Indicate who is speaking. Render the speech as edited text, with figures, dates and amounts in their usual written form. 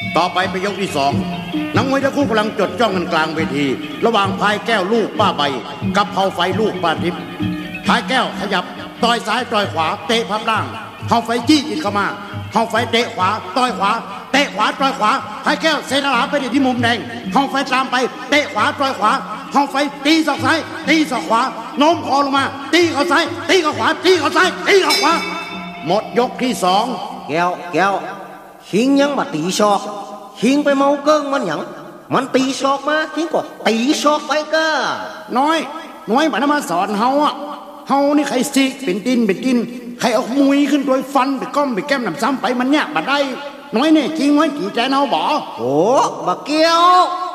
Speaker 1: ต่อไปเป็นยกที่สองนักมวยทั้งคู่กำลังจดจ้องกันกลางเวทีระหว่างพายแก้วลูกป้าใบกับเผาไฟลูกป้าทิพย์พายแก้วขยับต่อยซ้ายต่อยขวาเตะพับล่างเผาไฟจี้จิตเข้ามาเผาไฟเตะขวาต่อยขวาเตะขวาต่อยขวาพายแก้วเซนาลาไปที่มุมแดงเผาไฟตามไปเตะขวาต่อยขวาเผาไฟตีศอกซ้ายตีศอกขวาโน้มคอลงมาตีเข้าซ้ายตีเข้าขวาตีเข้าซ้ายตีเข้าขวาหมดยกที่สอง
Speaker 2: แก้วหิงยังมาตีศอกหิงไปเมาเกิ้งมันหยังมันตีศอกมาหิงก็ตีศอกไปก็
Speaker 1: น้อยมันมาสอนเฮาอ่ะเฮานี่ใครสิเป็นดินใครเอามุยขึ้นโดยฟันไปก้อมไปแก้มนำซ้ำไปมันเนี่ยบัดได้น้อยเนี่ยจริงไว้กี่ใจเฮาบ่
Speaker 2: โอ้บักเกี้ยว